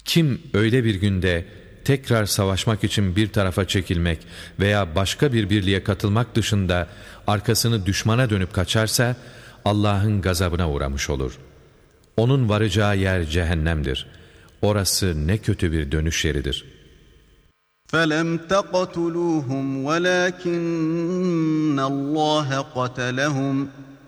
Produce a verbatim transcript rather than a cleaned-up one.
Kim öyle bir günde tekrar savaşmak için bir tarafa çekilmek veya başka bir birliğe katılmak dışında arkasını düşmana dönüp kaçarsa Allah'ın gazabına uğramış olur. Onun varacağı yer cehennemdir. Orası ne kötü bir dönüş yeridir. فَلَمْ تَقْتُلُوهُمْ وَلَكِنَّ اللّٰهَ قَتَلَهُمْ